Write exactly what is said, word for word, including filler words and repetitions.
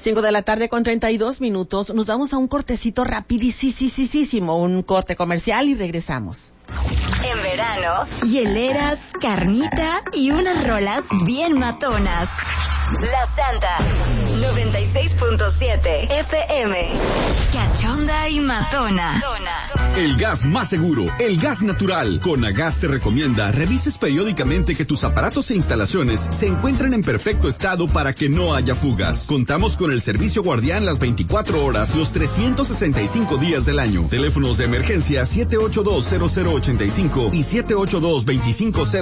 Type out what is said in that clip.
Cinco de la tarde con treinta y dos minutos. Nos vamos a un cortecito rapidísimo, un corte comercial y regresamos. En verano, hieleras, carnita y unas rolas bien matonas. La Santa, noventa y seis punto siete F M. Cachonda y matona. El gas más seguro, el gas natural. Conagas te recomienda revises periódicamente que tus aparatos e instalaciones se encuentren en perfecto estado para que no haya fugas. Contamos con el servicio guardián las veinticuatro horas, los trescientos sesenta y cinco días del año. Teléfonos de emergencia siete ocho dos cero cero ocho cinco y siete ocho dos dos cinco cero